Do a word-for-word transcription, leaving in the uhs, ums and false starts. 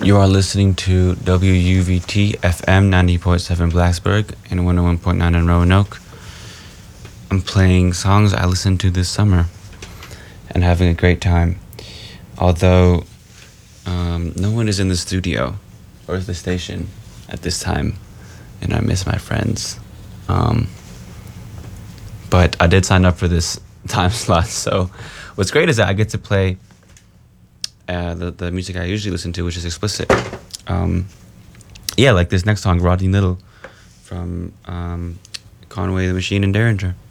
You are listening to W U V T F M ninety point seven Blacksburg and one oh one point nine in Roanoke. I'm playing songs I listened to this summer and having a great time. Although um, no one is in the studio or the station at this time, and I miss my friends. Um, but I did sign up for this time slot, so what's great is that I get to play Uh, the, the music I usually listen to, which is explicit. Um, yeah, like this next song, Rodney Little, from um, Conway the Machine and Derringer.